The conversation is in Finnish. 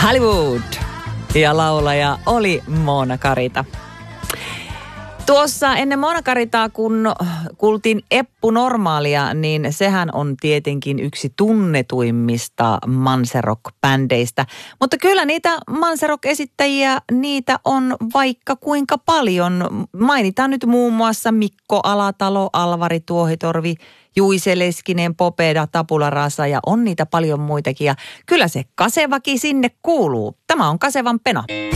Hollywood. Ja laulaja oli Moona Karita. Tuossa ennen Moona Karitaa, kun kuultiin Eppu Normaalia, niin sehän on tietenkin yksi tunnetuimmista Manserock-bändeistä. Mutta kyllä niitä Manserock-esittäjiä, niitä on vaikka kuinka paljon. Mainitaan nyt muun muassa Mikko Alatalo, Alvari Tuohitorvi, Juise Leskinen, Popeda, Tapula Rasa ja on niitä paljon muitakin. Ja kyllä se Kasevakin sinne kuuluu. Tämä on Kasevan Pena.